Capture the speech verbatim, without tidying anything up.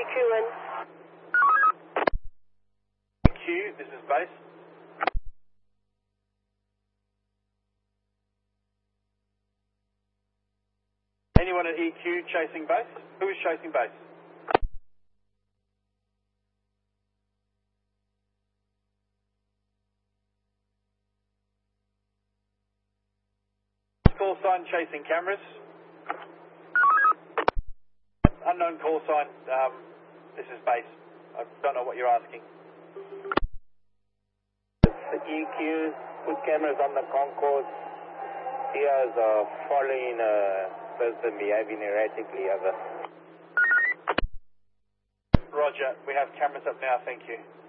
Q in. Q, this is base. Anyone at E Q chasing base? Who is chasing base? Call sign chasing cameras. Unknown call sign, um, this is base. I don't know what you're asking. The E Q, put cameras on the concourse. C Os are following a person behaving erratically over. Roger, we have cameras up now, thank you.